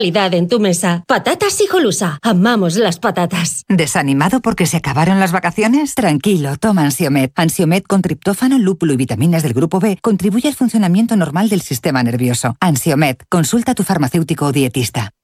en tu mesa. Patatas Hijolusa. Amamos las patatas. ¿Desanimado porque se acabaron las vacaciones? Tranquilo, toma Ansiomed. Ansiomed con triptófano, lúpulo y vitaminas del grupo B contribuye al funcionamiento normal del sistema nervioso. Ansiomed. Consulta a tu farmacéutico o dietista.